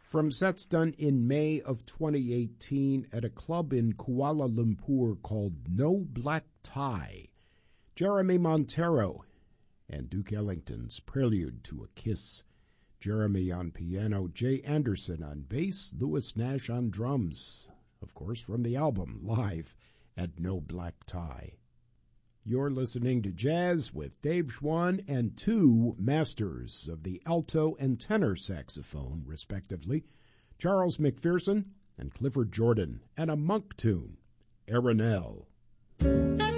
From sets done in May of 2018 at a club in Kuala Lumpur called No Black Tie, Jeremy Montero and Duke Ellington's Prelude to a Kiss. Jeremy on piano, Jay Anderson on bass, Lewis Nash on drums. Of course, from the album, live at No Black Tie. You're listening to Jazz with Dave Schwann and two masters of the alto and tenor saxophone, respectively, Charles McPherson and Clifford Jordan, and a monk tune, Arenelle.